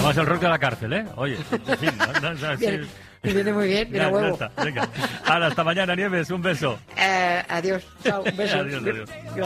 Además el rock de la cárcel, ¿eh? Oye, en fin, Bien, me viene muy bien, mira, huevo. Ya está, venga. Hasta mañana, Nieves, un beso. Adiós, chao, un beso. Adiós.